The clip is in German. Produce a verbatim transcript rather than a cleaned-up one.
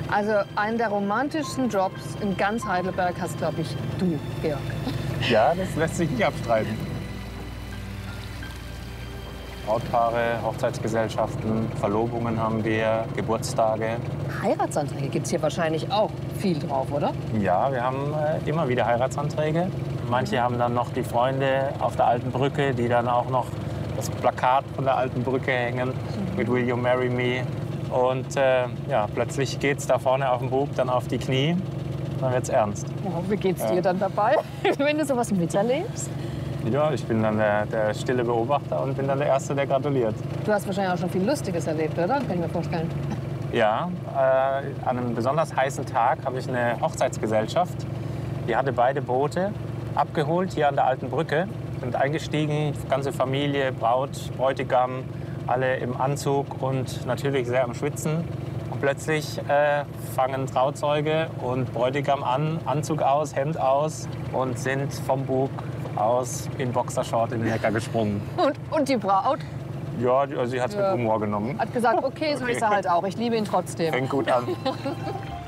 Also einen der romantischsten Jobs in ganz Heidelberg hast, glaube ich, du, Georg. Ja, das lässt sich nicht abstreiten. Brautpaare, Hochzeitsgesellschaften, Verlobungen haben wir, Geburtstage. Heiratsanträge gibt es hier wahrscheinlich auch viel drauf, oder? Ja, wir haben äh, immer wieder Heiratsanträge. Manche haben dann noch die Freunde auf der Alten Brücke, die dann auch noch das Plakat von der Alten Brücke hängen mit Will You Marry Me? Und äh, ja, plötzlich geht es da vorne auf dem Bug dann auf die Knie, dann wird's ernst. Wow, wie geht's Ja. dir dann dabei, wenn du sowas miterlebst? Ja, ich bin dann der, der stille Beobachter und bin dann der Erste, der gratuliert. Du hast wahrscheinlich auch schon viel Lustiges erlebt, oder? Kann ich mir vorstellen. Ja, äh, an einem besonders heißen Tag habe ich eine Hochzeitsgesellschaft. Die hatte beide Boote abgeholt hier an der Alten Brücke. Sind eingestiegen, ganze Familie, Braut, Bräutigam, alle im Anzug und natürlich sehr am Schwitzen. Und plötzlich äh, fangen Trauzeuge und Bräutigam an, Anzug aus, Hemd aus und sind vom Bug aus in Boxershort in den Neckar gesprungen. Und, und die Braut Ja, die- also sie hat es Ja. mit Humor genommen. hat gesagt, okay, so ist er halt auch. Ich liebe ihn trotzdem. Fängt gut an.